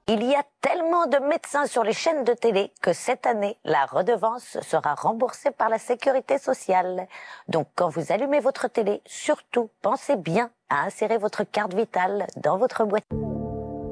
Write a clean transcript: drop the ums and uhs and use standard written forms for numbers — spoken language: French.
Il y a tellement de médecins sur les chaînes de télé que cette année, la redevance sera remboursée par la sécurité sociale. Donc quand vous allumez votre télé, surtout pensez bien à insérer votre carte vitale dans votre boîte.